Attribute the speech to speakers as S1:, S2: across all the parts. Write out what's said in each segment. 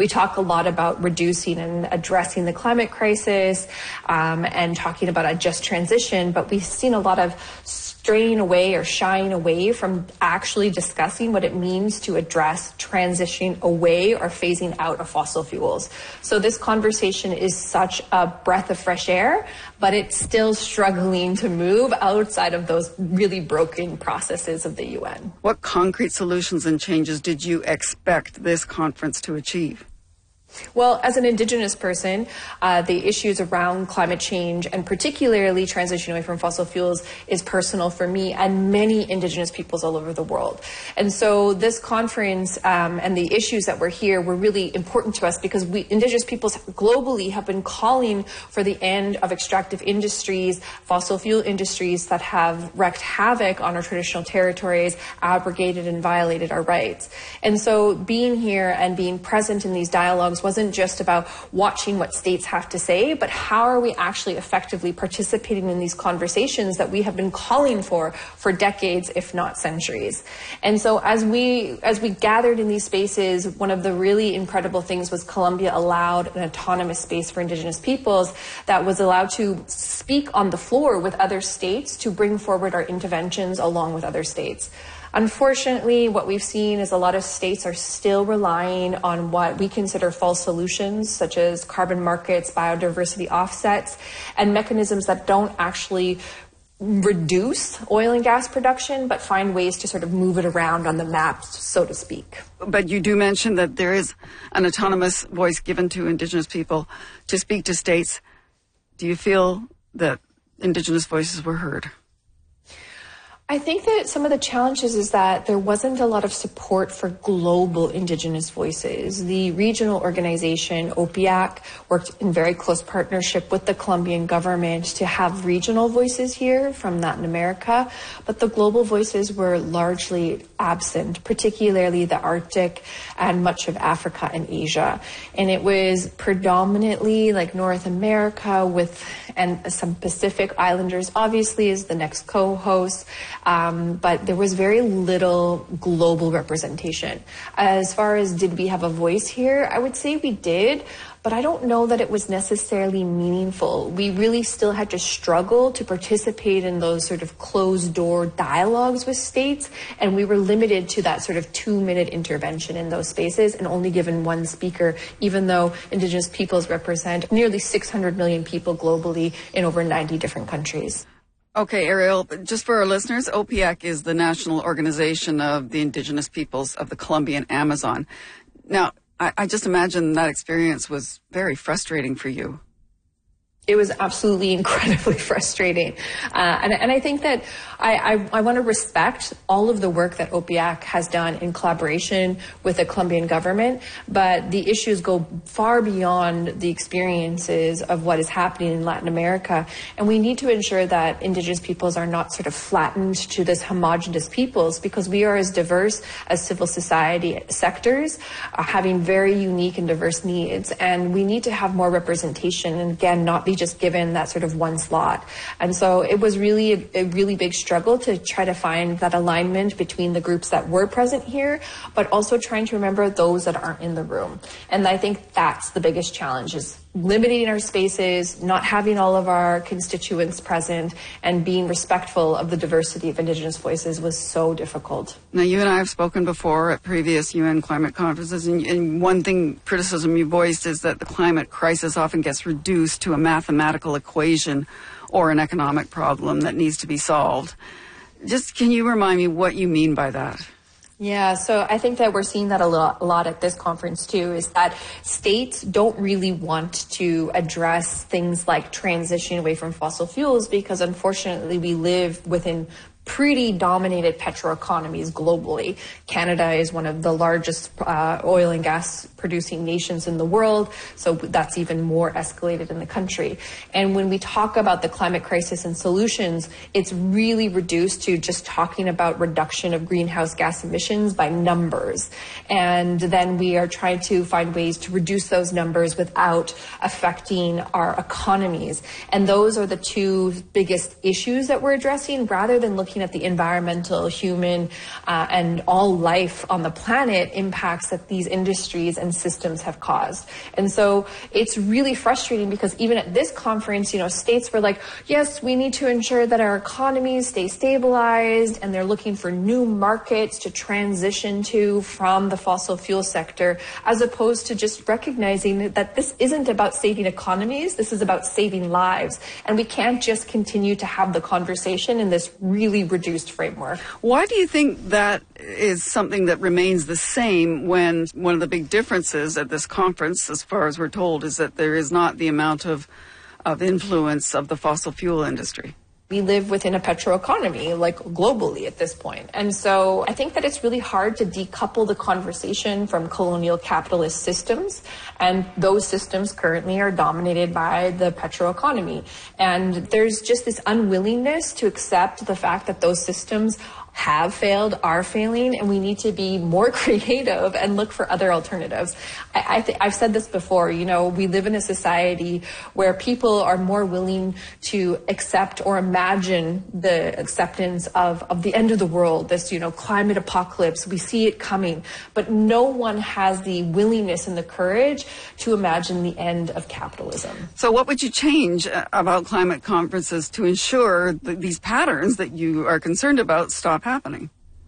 S1: We talk a lot about reducing and addressing the climate crisis and talking about a just transition, but we've seen a lot of straying away or shying away from actually discussing what it means to address transitioning away or phasing out of fossil fuels. So this conversation is such a breath of fresh air, but it's still struggling to move outside of those really broken processes of the UN.
S2: What concrete solutions and changes did you expect this conference to achieve?
S1: Well, as an Indigenous person, the issues around climate change and particularly transitioning away from fossil fuels is personal for me and many Indigenous peoples all over the world. And so this conference and the issues that were here were really important to us because we Indigenous peoples globally have been calling for the end of extractive industries, fossil fuel industries that have wreaked havoc on our traditional territories, abrogated and violated our rights. And so being here and being present in these dialogues wasn't just about watching what states have to say, but how are we actually effectively participating in these conversations that we have been calling for decades, if not centuries. And so as we gathered in these spaces, one of the really incredible things was Colombia allowed an autonomous space for Indigenous peoples that was allowed to speak on the floor with other states to bring forward our interventions along with other states. Unfortunately, what we've seen is a lot of states are still relying on what we consider false solutions, such as carbon markets, biodiversity offsets, and mechanisms that don't actually reduce oil and gas production, but find ways to sort of move it around on the map, so to speak.
S2: But you do mention that there is an autonomous voice given to Indigenous people to speak to states. Do you feel that Indigenous voices were heard?
S1: I think that some of the challenges is that there wasn't a lot of support for global Indigenous voices. The regional organization, OPIAC, worked in very close partnership with the Colombian government to have regional voices here from Latin America, but the global voices were largely absent, particularly the Arctic and much of Africa and Asia. And it was predominantly like North America and some Pacific Islanders, obviously, is the next co-host. But there was very little global representation. As far as did we have a voice here, I would say we did, but I don't know that it was necessarily meaningful. We really still had to struggle to participate in those sort of closed-door dialogues with states, and we were limited to that sort of 2-minute intervention in those spaces and only given one speaker, even though Indigenous peoples represent nearly 600 million people globally in over 90 different countries.
S2: Okay, Ariel, just for our listeners, OPIAC is the national organization of the Indigenous peoples of the Colombian Amazon. Now, I just imagine that experience was very frustrating for you.
S1: It was absolutely incredibly frustrating. And I think that I want to respect all of the work that OPIAC has done in collaboration with the Colombian government, but the issues go far beyond the experiences of what is happening in Latin America. And we need to ensure that Indigenous peoples are not sort of flattened to this homogenous peoples, because we are as diverse as civil society sectors, having very unique and diverse needs. And we need to have more representation and, again, not be just given that sort of one slot. And so it was really a really big struggle to try to find that alignment between the groups that were present here, but also trying to remember those that aren't in the room. And I think that's the biggest challenge, is limiting our spaces, not having all of our constituents present, and being respectful of the diversity of Indigenous voices was so difficult.
S2: Now, you and I have spoken before at previous UN climate conferences, and one criticism you voiced is that the climate crisis often gets reduced to a mathematical equation or an economic problem that needs to be solved. Just can you remind me what you mean by that?
S1: Yeah, so I think that we're seeing that a lot at this conference too, is that states don't really want to address things like transitioning away from fossil fuels, because unfortunately we live within pretty dominated petroeconomies globally. Canada is one of the largest oil and gas producing nations in the world, so that's even more escalated in the country. And when we talk about the climate crisis and solutions, it's really reduced to just talking about reduction of greenhouse gas emissions by numbers. And then we are trying to find ways to reduce those numbers without affecting our economies. And those are the two biggest issues that we're addressing, rather than looking looking at the environmental, human, and all life on the planet impacts that these industries and systems have caused. And so it's really frustrating because even at this conference, states were like, yes, we need to ensure that our economies stay stabilized, and they're looking for new markets to transition to from the fossil fuel sector, as opposed to just recognizing that this isn't about saving economies, this is about saving lives. And we can't just continue to have the conversation in this really reduced framework.
S2: Why do you think that is something that remains the same when one of the big differences at this conference, as far as we're told, is that there is not the amount of influence of the fossil fuel industry?
S1: We live within a petroeconomy, like globally at this point. And so I think that it's really hard to decouple the conversation from colonial capitalist systems. And those systems currently are dominated by the petroeconomy. And there's just this unwillingness to accept the fact that those systems have failed, are failing, and we need to be more creative and look for other alternatives. I've said this before, we live in a society where people are more willing to accept or imagine the acceptance of the end of the world, this, climate apocalypse. We see it coming, but no one has the willingness and the courage to imagine the end of capitalism.
S2: So what would you change about climate conferences to ensure that these patterns that you are concerned about stop happening?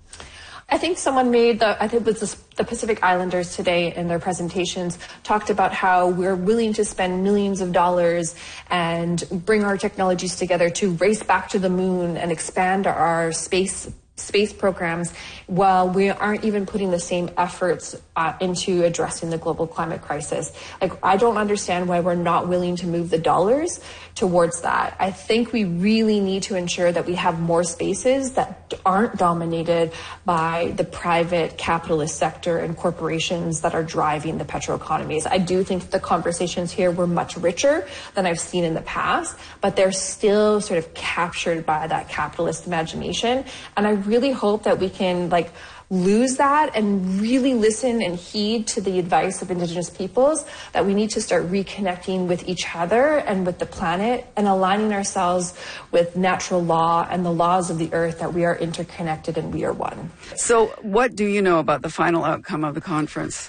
S1: I think someone I think it was the Pacific Islanders today in their presentations talked about how we're willing to spend millions of dollars and bring our technologies together to race back to the moon and expand our space programs, while we aren't even putting the same efforts into addressing the global climate crisis. I don't understand why we're not willing to move the dollars towards that. I think we really need to ensure that we have more spaces that aren't dominated by the private capitalist sector and corporations that are driving the petroeconomies. I do think the conversations here were much richer than I've seen in the past, but they're still sort of captured by that capitalist imagination. And I really hope that we can lose that and really listen and heed to the advice of Indigenous peoples, that we need to start reconnecting with each other and with the planet and aligning ourselves with natural law and the laws of the earth, that we are interconnected and we are one.
S2: So what do you know about the final outcome of the conference?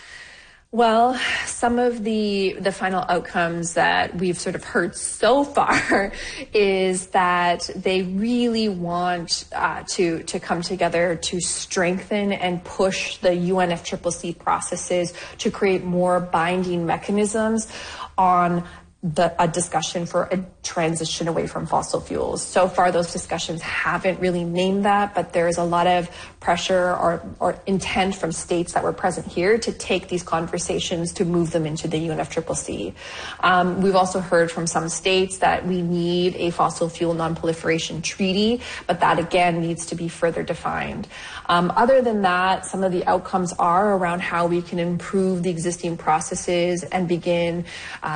S1: Well, some of the final outcomes that we've sort of heard so far is that they really want to come together to strengthen and push the UNFCCC processes to create more binding mechanisms on a discussion for a transition away from fossil fuels. So far, those discussions haven't really named that, but there is a lot of pressure or intent from states that were present here to take these conversations to move them into the UNFCCC. We've also heard from some states that we need a fossil fuel non-proliferation treaty, but that again needs to be further defined. Other than that, some of the outcomes are around how we can improve the existing processes and begin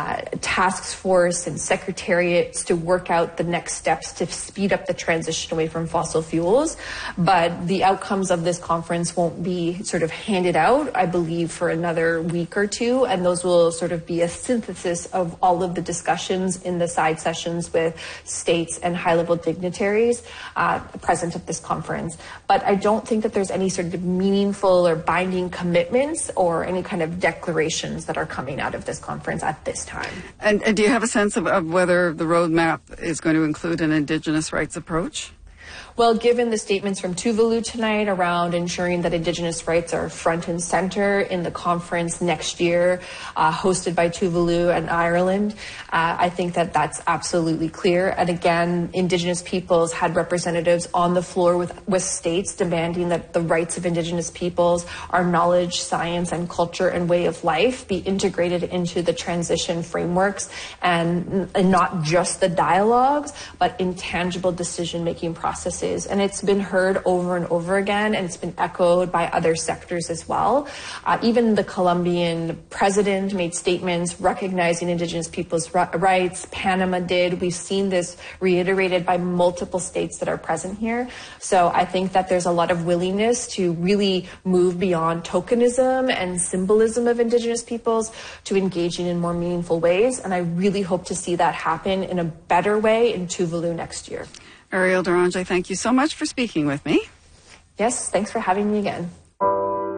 S1: task force and secretariats to work out the next steps to speed up the transition away from fossil fuels. But the outcomes of this conference won't be sort of handed out, I believe, for another week or two. And those will sort of be a synthesis of all of the discussions in the side sessions with states and high-level dignitaries present at this conference. But I don't think that there's any sort of meaningful or binding commitments or any kind of declarations that are coming out of this conference at this time.
S2: And do you have a sense of whether the roadmap is going to include an Indigenous rights approach?
S1: Well, given the statements from Tuvalu tonight around ensuring that Indigenous rights are front and center in the conference next year, hosted by Tuvalu and Ireland, I think that that's absolutely clear. And again, Indigenous peoples had representatives on the floor with states demanding that the rights of Indigenous peoples, our knowledge, science, and culture and way of life be integrated into the transition frameworks and not just the dialogues, but intangible decision-making processes. And it's been heard over and over again, and it's been echoed by other sectors as well. Even the Colombian president made statements recognizing Indigenous people's rights. Panama did. We've seen this reiterated by multiple states that are present here. So I think that there's a lot of willingness to really move beyond tokenism and symbolism of Indigenous peoples to engaging in more meaningful ways. And I really hope to see that happen in a better way in Tuvalu next year.
S2: Ariel Durange, thank you so much for speaking with me.
S1: Yes, thanks for having me again.